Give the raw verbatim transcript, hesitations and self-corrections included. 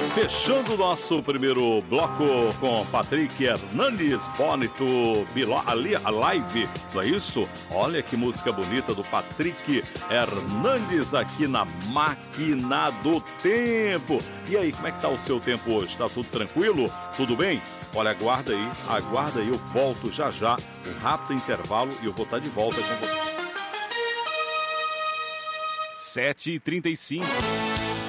Fechando o nosso primeiro bloco com Patrick Hernandes, Bonito, Biló, ali a live, não é isso? Olha que música bonita do Patrick Hernandes aqui na Máquina do Tempo. E aí, como é que tá o seu tempo hoje? Tá tudo tranquilo? Tudo bem? Olha, aguarda aí, aguarda aí, eu volto já já, um rápido intervalo e eu vou estar de volta com você. sete e trinta e cinco.